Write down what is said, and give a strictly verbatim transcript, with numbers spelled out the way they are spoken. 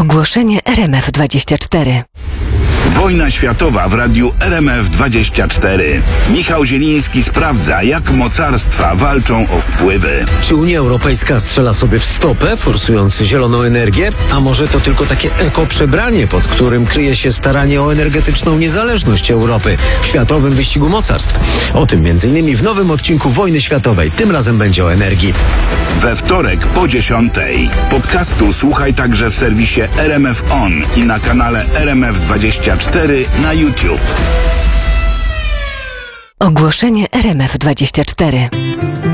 Ogłoszenie R M F dwadzieścia cztery. Wojna światowa w radiu R M F dwadzieścia cztery. Michał Zieliński sprawdza, jak mocarstwa walczą o wpływy. Czy Unia Europejska strzela sobie w stopę, forsując zieloną energię? A może to tylko takie eko-przebranie, pod którym kryje się staranie o energetyczną niezależność Europy w światowym wyścigu mocarstw? O tym między innymi w nowym odcinku Wojny Światowej. Tym razem będzie o energii. We wtorek po dziesiątej. Podcastu słuchaj także w serwisie R M F On i na kanale R M F dwadzieścia cztery na YouTube. Ogłoszenie R M F dwadzieścia cztery.